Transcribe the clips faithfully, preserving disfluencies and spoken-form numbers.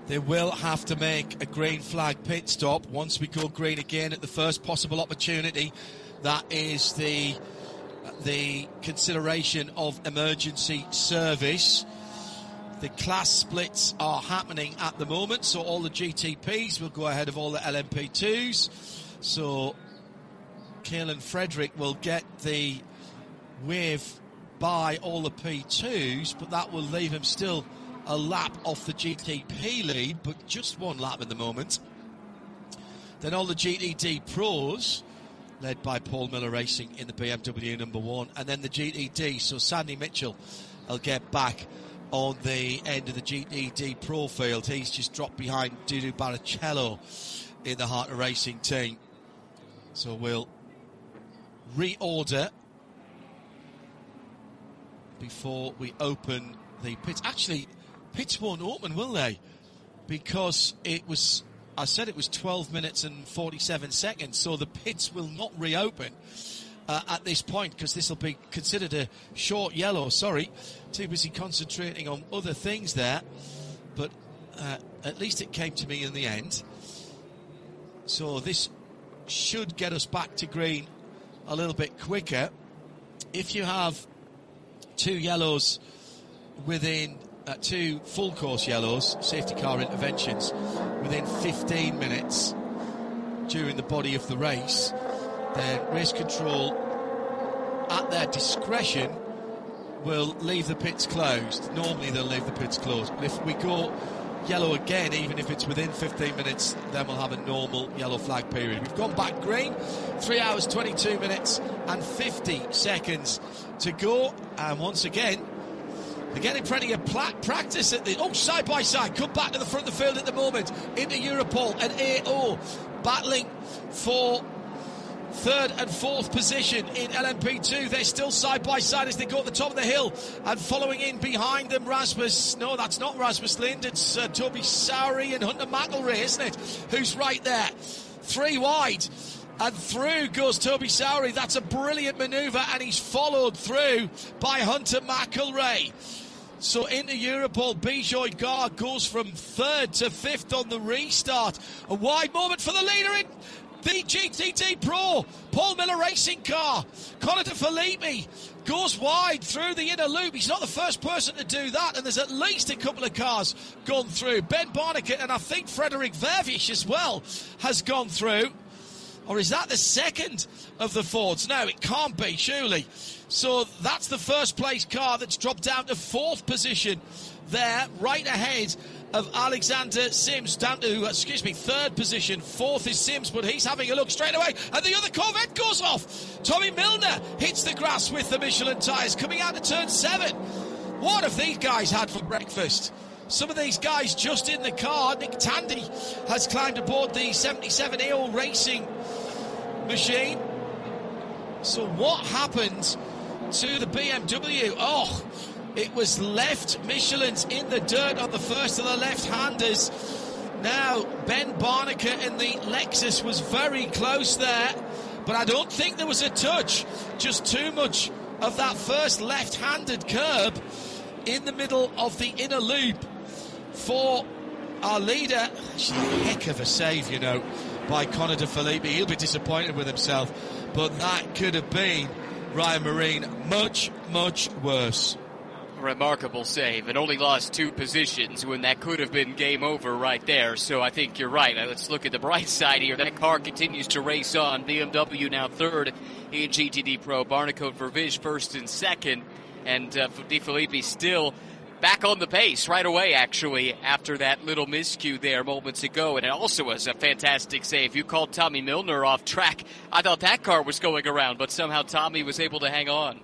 They will have to make a green flag pit stop once we go green again at the first possible opportunity. That is the the consideration of emergency service. The class splits are happening at the moment, so all the G T Ps will go ahead of all the L M P twos. So Caolan Frederick will get the wave by all the P twos, but that will leave him still a lap off the G T P lead, but just one lap at the moment. Then all the G T D Pros, led by Paul Miller Racing in the B M W number one, and then the G T D, so Sandy Mitchell will get back on the end of the G T D Pro field. He's just dropped behind Dudu Barrichello in the Heart of Racing team. So we'll reorder before we open the pits. Actually, pits won't open, will they? Because it was, I said it was twelve minutes and forty-seven seconds, so the pits will not reopen uh, at this point, because this will be considered a short yellow. Sorry, too busy concentrating on other things there, but uh, at least it came to me in the end. So this should get us back to green a little bit quicker. If you have two yellows within uh, two full course yellows, safety car interventions, within fifteen minutes during the body of the race, then race control at their discretion will leave the pits closed. Normally they'll leave the pits closed, but if we go yellow again, even if it's within fifteen minutes, then we'll have a normal yellow flag period. We've gone back green, three hours, twenty-two minutes and fifty seconds to go, and once again they're getting plenty of pla- practice at the... Oh, side by side, come back to the front of the field at the moment, into Europol and A O, battling for third and fourth position in L M P two. They're still side by side as they go at the top of the hill, and following in behind them, Rasmus, no, that's not Rasmus Lind, it's uh, Toby Sowry and Hunter McElrea, isn't it, who's right there, three wide. And through goes Toby Sowry. That's a brilliant manoeuvre, and he's followed through by Hunter McElrea. So into Europol, Bijoy Gar goes from third to fifth on the restart. A wide moment for the leader in the G T D Pro, Paul Miller Racing car. Conor De Filippi goes wide through the inner loop. He's not the first person to do that, and there's at least a couple of cars gone through. Ben Barnicat and I think Frederick Vervish as well has gone through. Or is that the second of the Fords? No, it can't be, surely. So that's the first place car that's dropped down to fourth position there, right ahead of Alexander Sims, down to, excuse me, third position. Fourth is Sims, but he's having a look straight away, and the other Corvette goes off. Tommy Milner hits the grass with the Michelin tyres, coming out to turn seven. What have these guys had for breakfast? Some of these guys just in the car. Nick Tandy has climbed aboard the seventy-seven A O Racing machine. So what happened to the B M W? Oh, it was left Michelin's in the dirt on the first of the left-handers. Now, Ben Barnicat in the Lexus was very close there, but I don't think there was a touch. Just too much of that first left-handed curb in the middle of the inner loop for our leader. Actually, a heck of a save, you know, by Conor De Filippi. He'll be disappointed with himself, but that could have been, Ryan Marine, much, much worse. Remarkable save, and only lost two positions when that could have been game over right there. So I think you're right. Let's look at the bright side here. That car continues to race on. B M W now third in G T D Pro. Barnicat Vervish first and second, and uh, De Filippi still back on the pace right away, actually, after that little miscue there moments ago. And it also was a fantastic save. You called Tommy Milner off track. I thought that car was going around, but somehow Tommy was able to hang on.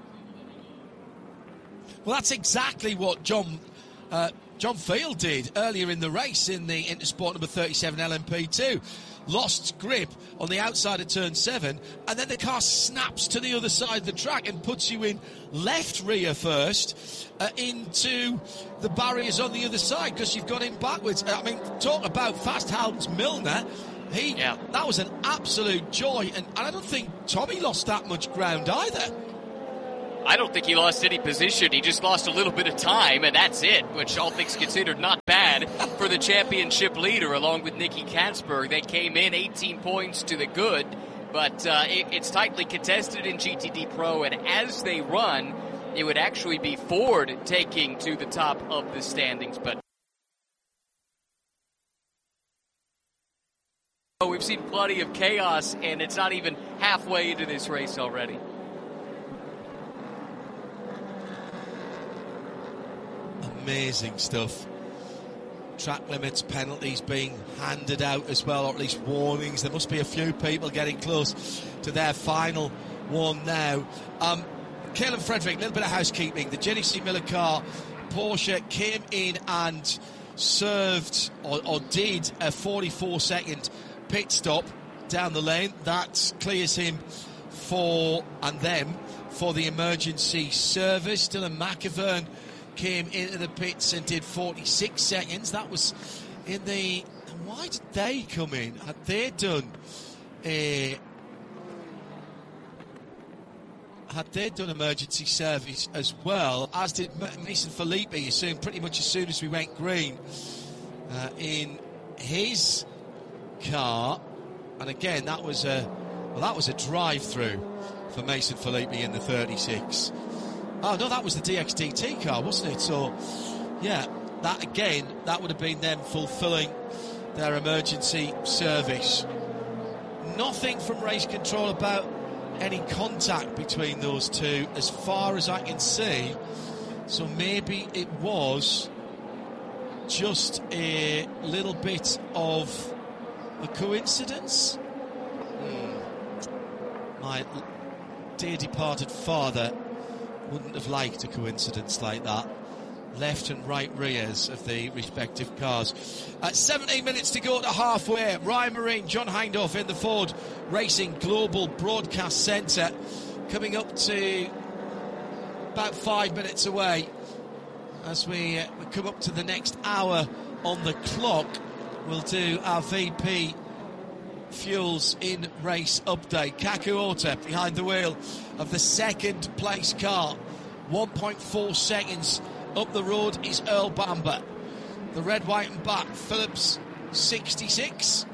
Well, that's exactly what John uh, John Field did earlier in the race in the Intersport number thirty-seven L M P two. Lost grip on the outside of turn seven, and then the car snaps to the other side of the track and puts you in left rear first uh, into the barriers on the other side, because you've got him backwards. I mean, talk about fast Hans Milner. He, yeah. That was an absolute joy, and, and I don't think Tommy lost that much ground either. I don't think he lost any position. He just lost a little bit of time, and that's it, which all things considered not bad for the championship leader, along with Nicky Catsburg. They came in eighteen points to the good, but uh, it, it's tightly contested in G T D Pro, and as they run, it would actually be Ford taking to the top of the standings. But we've seen plenty of chaos, and it's not even halfway into this race already. Amazing stuff. Track limits, penalties being handed out as well, or at least warnings. There must be a few people getting close to their final one now. Um, Caolan Frederick, a little bit of housekeeping. The J D C Miller car, Porsche, came in and served, or, or did, a forty-four second pit stop down the lane. That clears him for, and them, for the emergency service. Dylan McIvern came into the pits and did forty-six seconds. That was in the... Why did they come in? Had they done a... Had they done emergency service as well, as did Mason Filippi, as soon, pretty much as soon as we went green uh, in his car. And again, that was a well, that was a drive-through for Mason Filippi in the thirty-six. Oh no, that was the D X D T car, wasn't it? So, yeah, that again, that would have been them fulfilling their emergency service. Nothing from race control about any contact between those two, as far as I can see. So maybe it was just a little bit of a coincidence. Hmm. My dear departed father wouldn't have liked a coincidence like that. Left and right rears of the respective cars. At seventeen minutes to go to halfway. Ryan Marine, John Hindhaugh in the Ford Racing Global Broadcast Centre. Coming up to about five minutes away as we, uh, we come up to the next hour on the clock. We'll do our V P Fuels in race update. Kaku Ota behind the wheel of the second place car. one point four seconds up the road is Earl Bamber. The red, white and black Phillips sixty-six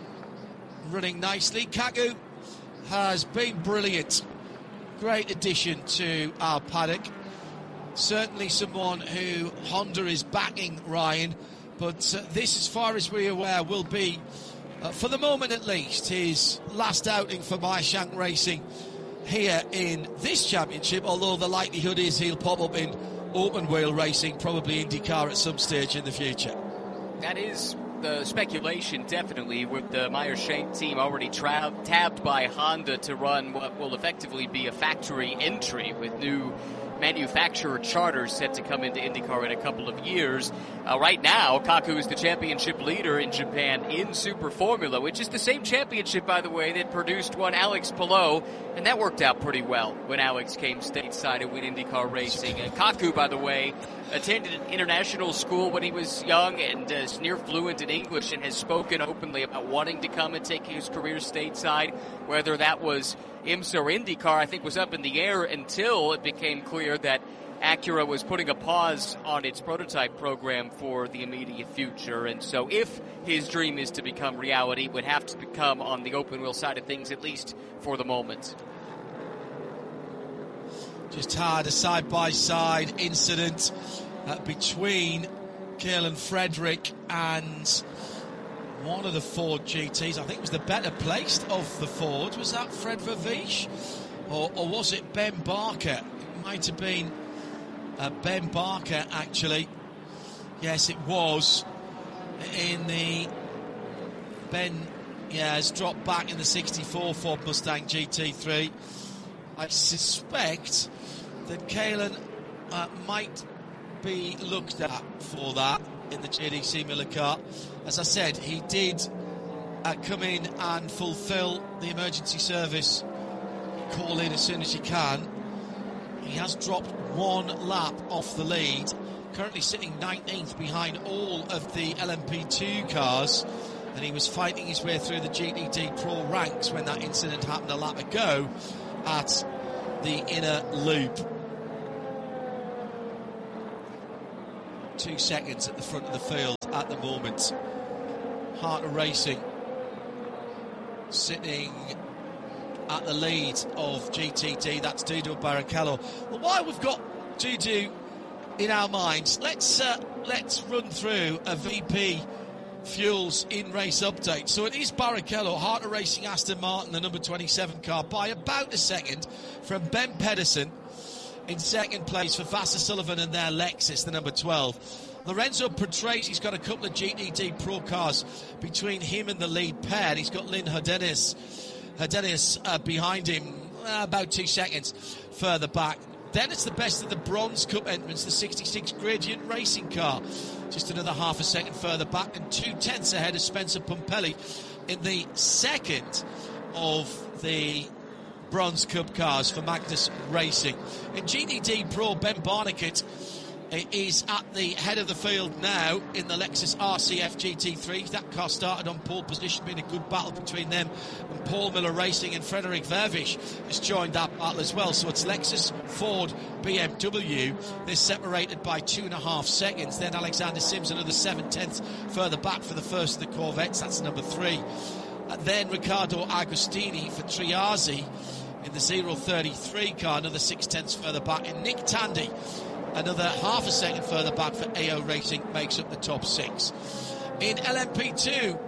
running nicely. Kaku has been brilliant. Great addition to our paddock. Certainly someone who Honda is backing, Ryan, but uh, this, as far as we're aware, will be, uh, for the moment at least, his last outing for Meyershank Racing here in this championship, although the likelihood is he'll pop up in open wheel racing, probably IndyCar at some stage in the future. That is the speculation, definitely, with the Meyershank team already tra- tabbed by Honda to run what will effectively be a factory entry with new manufacturer charters set to come into IndyCar in a couple of years. Uh, right now, Kaku is the championship leader in Japan in Super Formula, which is the same championship, by the way, that produced one Alex Palou, and that worked out pretty well when Alex came stateside and went IndyCar racing. And Kaku, by the way, attended an international school when he was young and is near fluent in English and has spoken openly about wanting to come and take his career stateside. Whether that was IMSA or IndyCar, I think, was up in the air until it became clear that Acura was putting a pause on its prototype program for the immediate future. And so if his dream is to become reality, it would have to become on the open wheel side of things, at least for the moment. Just had a side-by-side incident uh, between Caolan Frederick and one of the Ford G Ts. I think it was the better placed of the Ford. Was that Fred Verveesh? Or, or was it Ben Barker? It might have been uh, Ben Barker, actually. Yes, it was. In the... Ben, yeah, has dropped back in the sixty-four Ford Mustang G T three. I suspect that Caolan uh, might be looked at for that in the J D C Miller car. As I said, he did uh, come in and fulfill the emergency service call in as soon as he can. He has dropped one lap off the lead, currently sitting nineteenth behind all of the L M P two cars, and he was fighting his way through the G T D Pro ranks when that incident happened a lap ago at the inner loop. two seconds at the front of the field at the moment. Harter Racing sitting at the lead of G T D. That's Dudu Barrichello. Well, while we've got Dudu in our minds, let's uh, let's run through a V P Fuels in-race update. So it is Barrichello, Harter Racing Aston Martin, the number twenty-seven car, by about a second from Ben Pedersen in second place for Vassar Sullivan and their Lexus, the number twelve. Lorenzo Petresi's got a couple of G T D Pro cars between him and the lead pair. He's got Lynn Herdenis, Herdenis uh, behind him, uh, about two seconds further back. Then it's the best of the Bronze Cup entrants, the sixty-six Gradient Racing car, just another half a second further back, and two tenths ahead of Spencer Pumpelly in the second of the Bronze Cup cars for Magnus Racing. In G T D Pro, Ben Barnicat is at the head of the field now in the Lexus R C F G T three. That car started on pole position, been a good battle between them and Paul Miller Racing, and Frederick Vervish has joined that battle as well. So it's Lexus, Ford, B M W. They're separated by two and a half seconds. Then Alexander Sims another seven tenths further back for the first of the Corvettes. That's number three. And then Riccardo Agostini for Triazi in the zero thirty-three car, another six tenths further back. And Nick Tandy, another half a second further back for A O Racing, makes up the top six. In L M P two,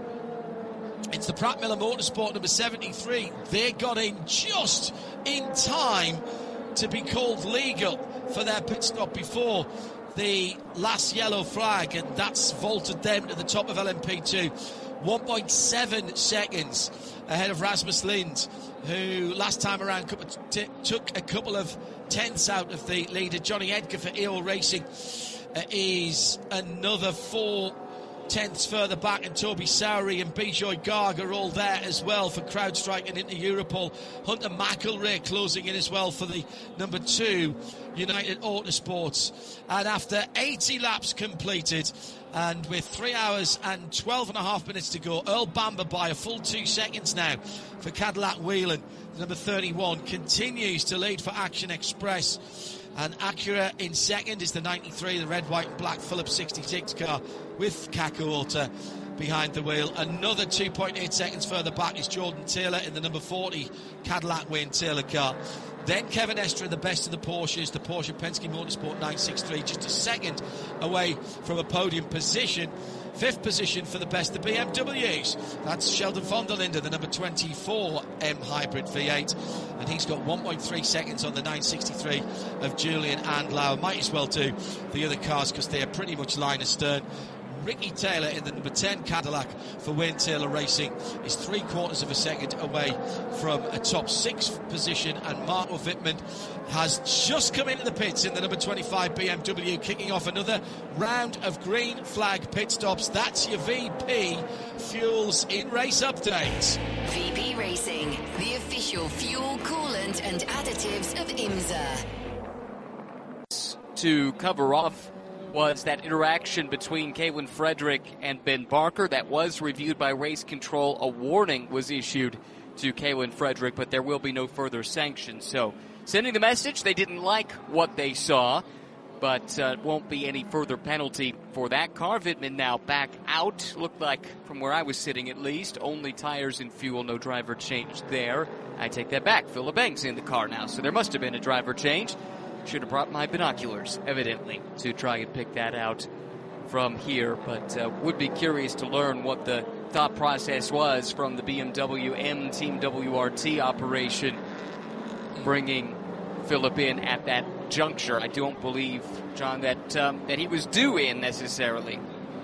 it's the Pratt Miller Motorsport number seventy-three. They got in just in time to be called legal for their pit stop before the last yellow flag, and that's vaulted them to the top of L M P two. one point seven seconds ahead of Rasmus Lind, who last time around t- took a couple of tenths out of the leader. Johnny Edgar for A O Racing uh, is another four tenths further back, and Toby Sowery and Bijoy Garg are all there as well for CrowdStrike and into Europol. Hunter McElrea closing in as well for the number two United Autosports. And after eighty laps completed, and with three hours and twelve and a half minutes to go, Earl Bamber by a full two seconds now for Cadillac Whelan. Number thirty-one continues to lead for Action Express. And Acura in second is the ninety-three, the red, white and black Phillips sixty-six car with Kako Ota behind the wheel. Another two point eight seconds further back is Jordan Taylor in the number forty Cadillac Wayne Taylor car. Then Kevin Estre in the best of the Porsches, the Porsche Penske Motorsport nine sixty-three, just a second away from a podium position. Fifth position for the best of B M Ws. That's Sheldon von der Linde, the number twenty-four M Hybrid V eight. And he's got one point three seconds on the nine sixty-three of Julian Andlau. Might as well do the other cars because they are pretty much line astern. Ricky Taylor in the number ten Cadillac for Wayne Taylor Racing is three quarters of a second away from a top six position, and Marco Wittmann has just come into the pits in the number twenty-five B M W, kicking off another round of green flag pit stops. That's your V P Fuels in race update. V P Racing, the official fuel, coolant and additives of IMSA. To cover off was that interaction between Kaylin Frederick and Ben Barker that was reviewed by Race Control. A warning was issued to Kaylin Frederick, but there will be no further sanctions. So, sending the message, they didn't like what they saw, but uh, won't be any further penalty for that car. Wittmann now back out. Looked like, from where I was sitting at least, only tires and fuel, no driver change there. I take that back. Phil LeBank's in the car now, so there must have been a driver change. Should have brought my binoculars, evidently, to try and pick that out from here. But uh, would be curious to learn what the thought process was from the B M W M Team W R T operation, bringing Philip in at that juncture. I don't believe, John, that um, that he was due in necessarily.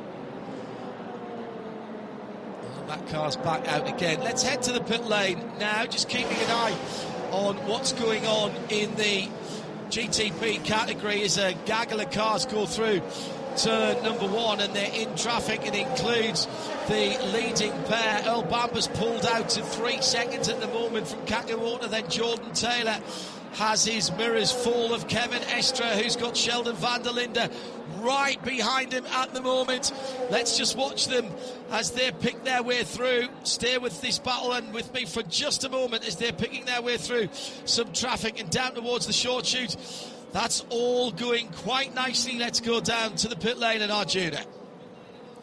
Well, that car's back out again. Let's head to the pit lane now, just keeping an eye on what's going on in the G T P category as a gaggle of cars go through turn number one, and they're in traffic. It includes the leading pair. Earl Bamber's pulled out to three seconds at the moment from Kakawota. Then Jordan Taylor has his mirrors full of Kevin Estre, who's got Sheldon van der Linde right behind him at the moment. Let's just watch them as they pick their way through. Stay with this battle and with me for just a moment as they're picking their way through some traffic and down towards the short chute. That's all going quite nicely. Let's go down to the pit lane in Arjuna.